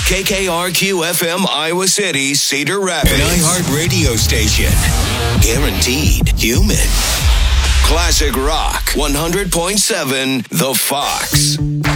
KKRQ FM Iowa City, Cedar Rapids. An iHeart radio station. Guaranteed human. Classic Rock 100.7 The Fox.